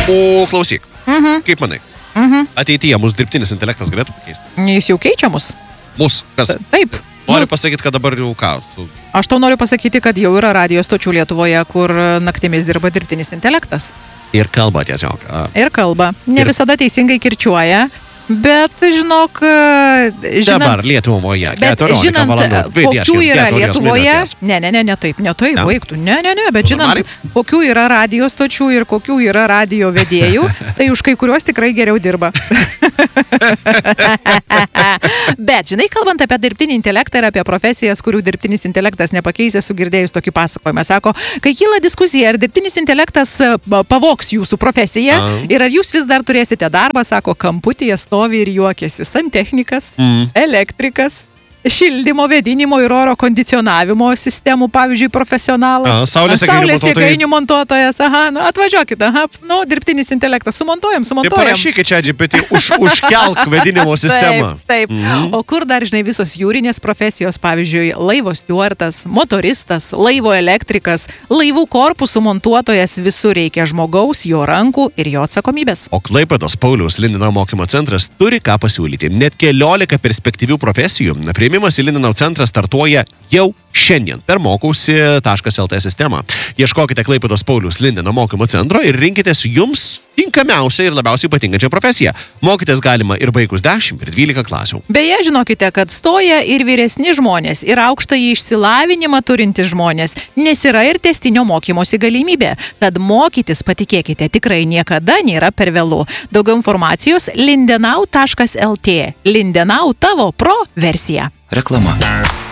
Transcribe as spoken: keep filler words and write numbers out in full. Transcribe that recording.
O klausyk, Mhm. kaip manai, Mhm. ateityje mūsų dirbtinis intelektas galėtų pakeisti? Jis jau keičia mus. Mus, kas? Taip. Noriu Nu, pasakyti, kad dabar jau ką? Su... aš tau noriu pasakyti, kad jau yra radijos stočių Lietuvoje, kur naktimis dirba dirbtinis intelektas. Ir kalba tiesiog. A. Ir kalba. Ne Ir- visada teisingai kirčiuoja, bet, žinok, žinant... Dabar Lietuvoje. Bet keturiolika žinant, valandų, dvidešimt kokių yra keturios Lietuvoje, minutės. ne, ne, ne, ne taip, ne taip, Ne? baigtų, ne, ne, ne, bet Nu, žinant, normaliai. kokių yra radijos stočių ir kokių yra radijo vedėjų, tai už kai kuriuos tikrai geriau dirba. Bet, žinai, kalbant apie dirbtinį intelektą ir apie profesijas, kurių dirbtinis intelektas nepakeis, esu girdėjus tokį pasakojimą. Sako, kai kyla diskusija, ar dirbtinis intelektas e, pa- pavogs jūsų profesiją A. ir ar jūs vis dar turėsite darbą, sako, kamputyje stovi ir juokiasi santechnikas, Mm. elektrikas, šildymo, vėdinimo ir oro kondicionavimo sistemų, pavyzdžiui, profesionalas. A, saulės jėgainių saulės montuotojai. jėgainių montuotojas. Aha, nu atvažiuokit, aha, nu, dirbtinis intelektas, sumontuojam, Tai sumontuojam. parašykit čia G P T, už, užkelk vedinimo sistemą. Taip, taip. Mhm. O kur dar, žinai, visos jūrinės profesijos, pavyzdžiui, laivo stiuartas, motoristas, laivo elektrikas, laivų korpusų montuotojas, visur reikia žmogaus, jo rankų ir jo atsakomybės. O Klaipėdos Pauliaus Lindenau mokymo centras turi ką pasiūlyti. Net keliolika perspektyvių profesijų. Priėmimas į Lindenau centrą startuoja jau šiandien per mokausi taškas el tė sistemą. Ieškokite Klaipėdos Pauliaus Lindenau mokymo centro ir rinkitės jums tinkamiausią ir labiausiai patinkančią profesiją. Mokytis galima ir baigus dešimt ir dvylika klasių. Beje, žinokite, kad stoja ir vyresni žmonės, ir aukštąjį išsilavinimą turintys žmonės, nes yra ir testinio mokymosi galimybė. Tad mokytis, patikėkite, tikrai niekada nėra per vėlu. Daugiau informacijos lindenau taškas el tė. Lindenau tavo pro versija. Reklama.